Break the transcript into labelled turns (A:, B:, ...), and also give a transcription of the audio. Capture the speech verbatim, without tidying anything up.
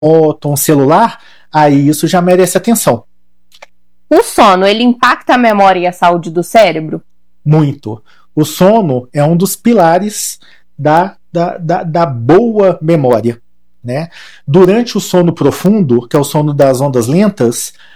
A: remoto, um celular, aí isso já merece atenção.
B: O sono, ele impacta a memória e a saúde do cérebro?
A: Muito. O sono é um dos pilares da, da, da, da boa memória, né? Durante o sono profundo, que é o sono das ondas lentas,